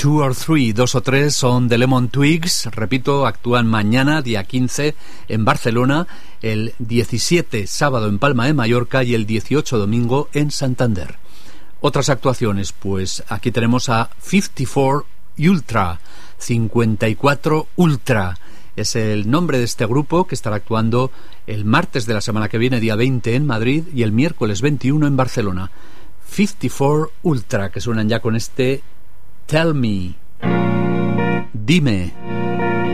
Two or Three, 2 o 3 son The Lemon Twigs. Repito, actúan mañana, día 15, en Barcelona, el 17, sábado, en Palma de Mallorca y el 18, domingo, en Santander. Otras actuaciones, pues aquí tenemos a 54 Ultra, 54 Ultra. Es el nombre de este grupo que estará actuando el martes de la semana que viene, día 20, en Madrid, y el miércoles 21 en Barcelona. 54 Ultra, que suenan ya con este Tell Me, dime.